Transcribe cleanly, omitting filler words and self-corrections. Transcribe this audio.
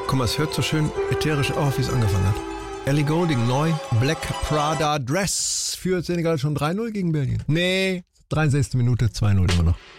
Guck mal, es hört so schön ätherisch auf, wie es angefangen hat. Ellie Goulding, neu. Black Prada Dress. Führt Senegal schon 3-0 gegen Belgien? Nee, 63. Minute, 2-0 immer noch.